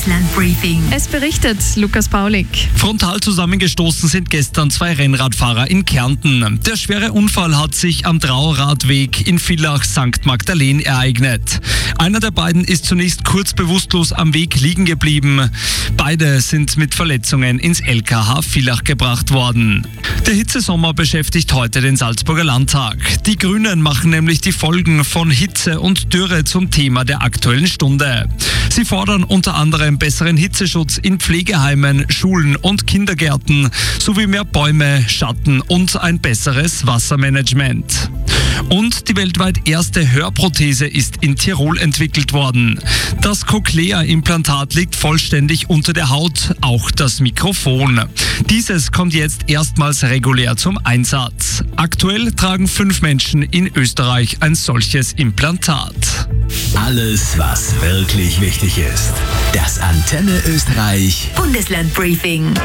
Bundesland Briefing. Es berichtet Lukas Paulik. Frontal zusammengestoßen sind gestern 2 Rennradfahrer in Kärnten. Der schwere Unfall hat sich am Trauradweg in Villach-St. Magdalene ereignet. Einer der beiden ist zunächst kurz bewusstlos am Weg liegen geblieben. Beide sind mit Verletzungen ins LKH Villach gebracht worden. Der Hitzesommer beschäftigt heute den Salzburger Landtag. Die Grünen machen nämlich die Folgen von Hitze und Dürre zum Thema der aktuellen Stunde. Sie fordern unter anderem besseren Hitzeschutz in Pflegeheimen, Schulen und Kindergärten sowie mehr Bäume, Schatten und ein besseres Wassermanagement. Und die weltweit erste Hörprothese ist in Tirol entwickelt worden. Das Cochlea-Implantat liegt vollständig unter der Haut, auch das Mikrofon. Dieses kommt jetzt erstmals regulär zum Einsatz. Aktuell tragen 5 Menschen in Österreich ein solches Implantat. Alles, was wirklich wichtig ist. Das Antenne Österreich Bundesland Briefing.